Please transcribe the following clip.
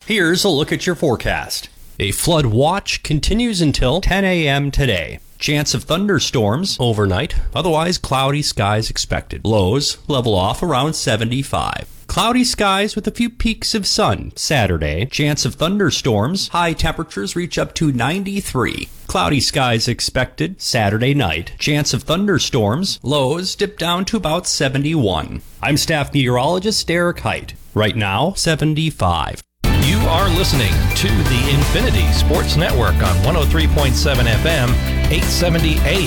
Here's a look at your forecast. A flood watch continues until 10 a.m. today. Chance of thunderstorms overnight, otherwise cloudy skies expected. Lows level off around 75. Cloudy skies with a few peaks of sun. Saturday, chance of thunderstorms. High temperatures reach up to 93. Cloudy skies expected Saturday night. Chance of thunderstorms. Lows dip down to about 71. I'm staff meteorologist Derek Height. Right now, 75. You are listening to the Infinity Sports Network on 103.7 FM, 870 AM.